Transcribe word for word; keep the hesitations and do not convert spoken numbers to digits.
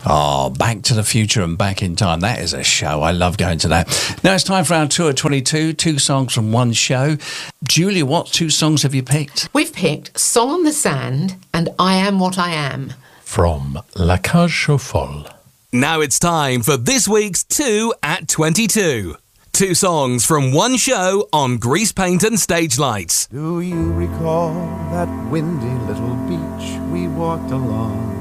Oh, Back to the Future and Back in Time. That is a show. I love going to that. Now it's time for our Tour twenty-two. Two songs from one show. Julia, what two songs have you picked? We've picked Song on the Sand and I Am What I Am. From La Cage aux Folles. Now it's time for this week's Two at twenty-two. Two songs from one show on Grease Paint and Stage Lights. Do you recall that windy little beach we walked along?